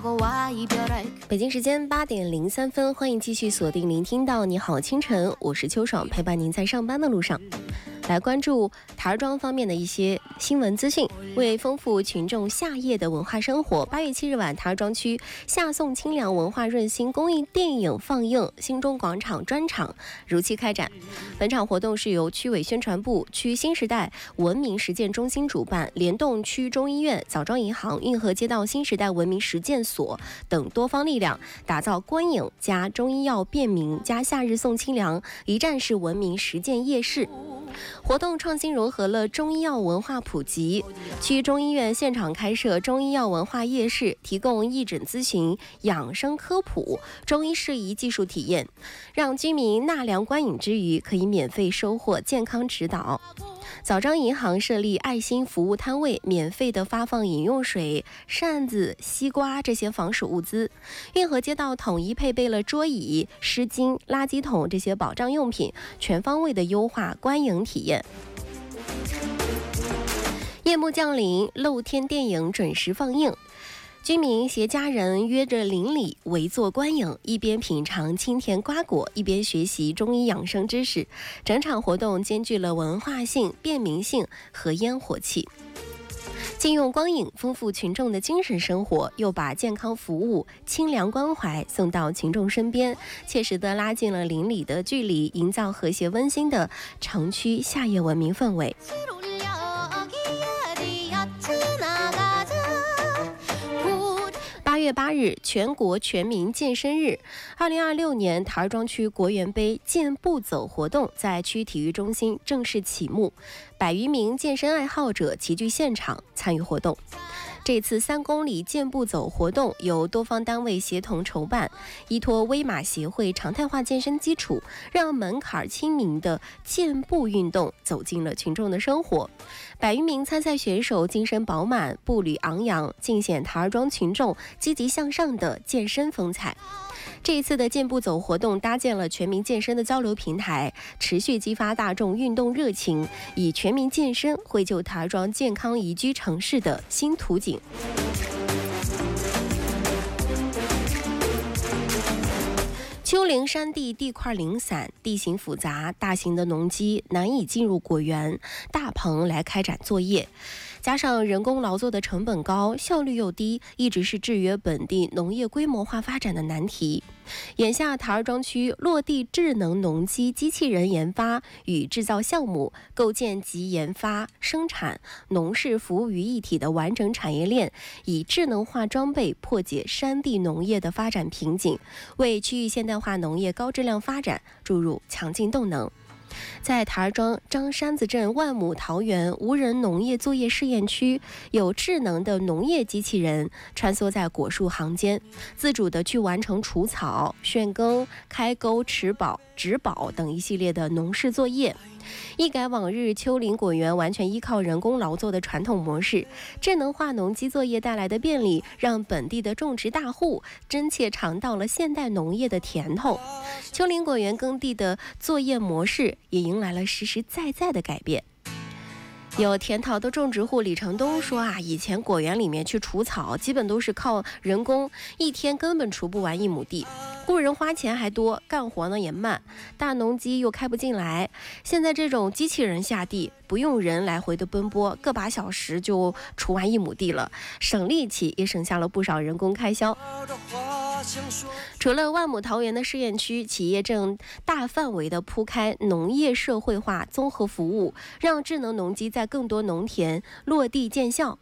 北京时间8:03，欢迎继续锁定聆听到你好清晨，我是秋爽，陪伴您在上班的路上。来关注台儿庄方面的一些新闻资讯，为丰富群众夏夜的文化生活，8月7日晚，台儿庄区夏颂清凉文化润心公益电影放映新中广场专场如期开展。本场活动是由区委宣传部、区新时代文明实践中心主办，联动区中医院、枣庄银行、运河街道新时代文明实践所等多方力量，打造观影加中医药便民加夏日送清凉一站式文明实践夜市。活动创新融合了中医药文化普及，区中医院现场开设中医药文化夜市，提供义诊咨询、养生科普、中医适宜技术体验，让居民纳凉观影之余可以免费收获健康指导。枣庄银行设立爱心服务摊位，免费的发放饮用水、扇子、西瓜这些防暑物资。运河街道统一配备了桌椅、湿巾、垃圾桶这些保障用品，全方位的优化观影体验。夜幕降临，露天电影准时放映。居民携家人约着邻里围坐观影，一边品尝清甜瓜果，一边学习中医养生知识。整场活动兼具了文化性、便民性和烟火气，既用光影丰富群众的精神生活，又把健康服务、清凉关怀送到群众身边，切实地拉近了邻里的距离，营造和谐温馨的城区夏夜文明氛围。8月8日，全国全民健身日。2026年台儿庄区国园杯健步走活动在区体育中心正式启幕，100余名健身爱好者齐聚现场参与活动。这次3公里健步走活动由多方单位协同筹办，依托威马协会常态化健身基础，让门槛亲民的健步运动走进了群众的生活。100余名参赛选手精神饱满，步履昂扬，尽显台儿庄群众积极向上的健身风采。这一次的健步走活动搭建了全民健身的交流平台，持续激发大众运动热情，以全民健身绘就台儿庄健康宜居城市的新图景。丘陵山地地块零散，地形复杂，大型的农机难以进入果园大棚来开展作业，加上人工劳作的成本高，效率又低，一直是制约本地农业规模化发展的难题。眼下台儿庄区落地智能农机机器人研发与制造项目，构建集研发、生产、农事服务于一体的完整产业链，以智能化装备破解山地农业的发展瓶颈，为区域现代化农业高质量发展注入强劲动能。在台儿庄张山子镇万亩桃园无人农业作业试验区，有智能的农业机器人穿梭在果树行间，自主的去完成除草、旋耕、开沟、植保等一系列的农事作业。一改往日丘陵果园完全依靠人工劳作的传统模式，智能化农机作业带来的便利，让本地的种植大户真切尝到了现代农业的甜头。丘陵果园耕地的作业模式也迎来了实实在在的改变。有田桃的种植户李成东说以前果园里面去除草基本都是靠人工，一天根本除不完1亩地，雇人花钱还多，干活呢也慢，大农机又开不进来。现在这种机器人下地，不用人来回的奔波，个把小时就除完1亩地了，省力气也省下了不少人工开销。除了万亩桃园的试验区，企业正大范围的铺开农业社会化综合服务，让智能农机在更多农田落地见效。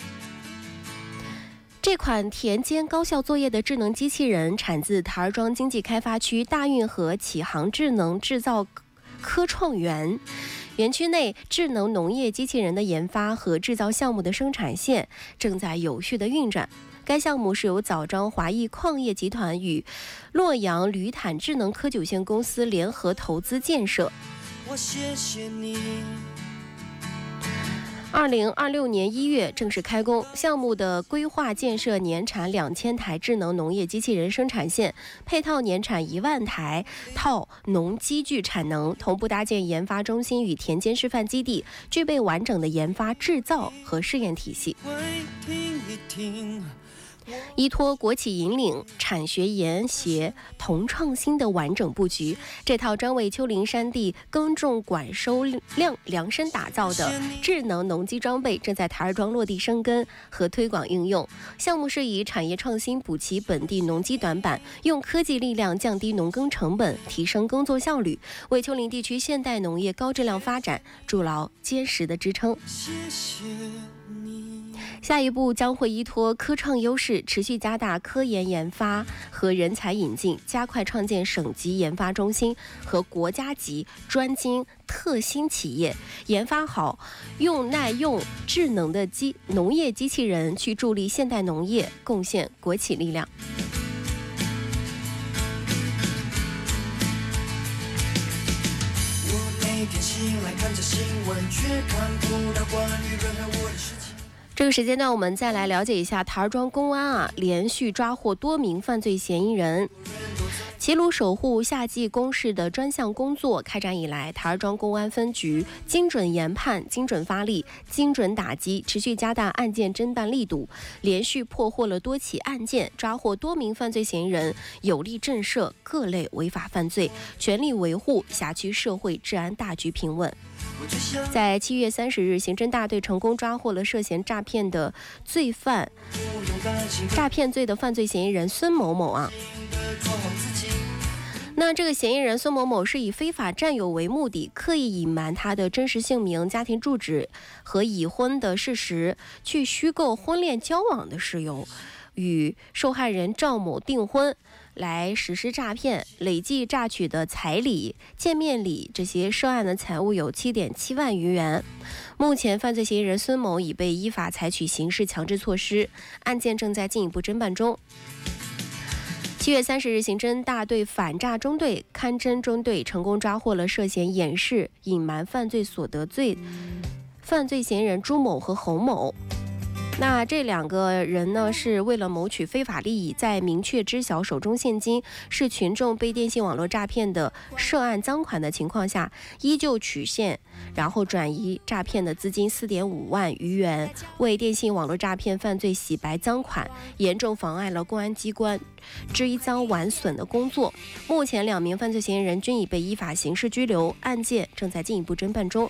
这款田间高效作业的智能机器人产自台儿庄经济开发区大运河启航智能制造科创园。园区内智能农业机器人的研发和制造项目的生产线正在有序的运转。该项目是由枣庄华益矿业集团与洛阳铝坦智能科技有限公司联合投资建设。我谢谢你。2026年1月正式开工，项目的规划建设年产2000台智能农业机器人生产线，配套年产1万台套农机具产能，同步搭建研发中心与田间示范基地，具备完整的研发、制造和试验体系。 依托国企引领、产学研协同创新的完整布局，这套专为丘陵山地耕种管收量身打造的智能农机装备正在台儿庄落地生根和推广应用。项目是以产业创新补齐本地农机短板，用科技力量降低农耕成本，提升工作效率，为丘陵地区现代农业高质量发展筑牢坚实的支撑。下一步将会依托科创优势，持续加大科研研发和人才引进，加快创建省级研发中心和国家级专精特新企业，研发好用耐用智能的农业机器人，去助力现代农业，贡献国企力量。每天醒来看着新闻，却看不到关于人和我的事情。这个时间段，我们再来了解一下台儿庄公安连续抓获多名犯罪嫌疑人。齐鲁守护夏季公示的专项工作开展以来，台儿庄公安分局精准研判、精准发力、精准打击，持续加大案件侦办力度，连续破获了多起案件，抓获多名犯罪嫌疑人，有力震慑各类违法犯罪，全力维护辖区社会治安大局平稳。在7月30日，刑侦大队成功抓获了涉嫌诈骗罪的犯罪嫌疑人孙某某那这个嫌疑人孙某某是以非法占有为目的，刻意隐瞒他的真实姓名、家庭住址和已婚的事实，去虚构婚恋交往的事由，与受害人赵某订婚，来实施诈骗，累计榨取的彩礼、见面礼这些涉案的财物有7.7万余元。目前犯罪嫌疑人孙某已被依法采取刑事强制措施，案件正在进一步侦办中。7月30日，刑侦大队反诈中队、勘侦中队成功抓获了涉嫌掩饰、隐瞒犯罪所得罪犯罪嫌疑人朱某和侯某。那这两个人呢，是为了谋取非法利益，在明确知晓手中现金是群众被电信网络诈骗的涉案赃款的情况下，依旧取现，然后转移诈骗的资金4.5万余元，为电信网络诈骗犯罪洗白赃款，严重妨碍了公安机关追赃挽损的工作。目前2名犯罪嫌疑人均已被依法刑事拘留，案件正在进一步侦办中。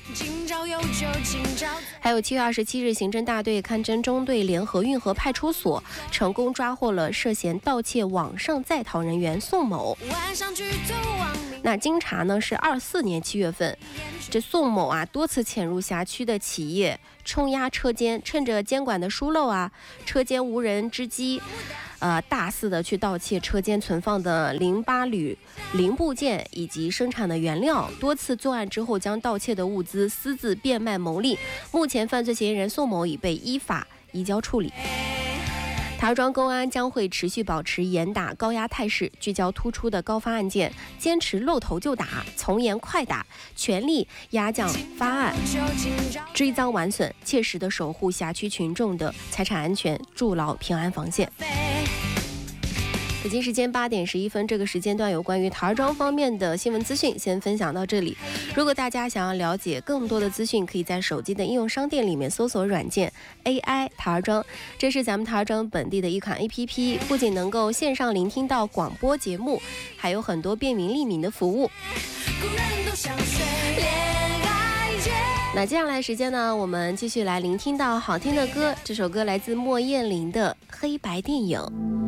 还有7月27日，刑侦大队勘侦中队联合运河派出所成功抓获了涉嫌盗窃网上在逃人员宋某。那经查呢，是24年7月份，这宋某多次潜入辖区的企业，冲压车间，趁着监管的疏漏车间无人之机，大肆的去盗窃车间存放的08铝零部件以及生产的原料，多次作案之后将盗窃的物资私自变卖牟利。目前犯罪嫌疑人宋某已被依法移交处理。台儿庄公安将会持续保持严打高压态势，聚焦突出的高发案件，坚持露头就打，从严快打，全力压降发案，追赃挽损，切实的守护辖区群众的财产安全，筑牢平安防线。北京时间8点11分，这个时间段有关于台儿庄方面的新闻资讯先分享到这里。如果大家想要了解更多的资讯，可以在手机的应用商店里面搜索软件 AI 台儿庄，这是咱们台儿庄本地的一款 APP， 不仅能够线上聆听到广播节目，还有很多便民利民的服务。那接下来时间呢，我们继续来聆听到好听的歌，这首歌来自莫艳玲的《黑白电影》。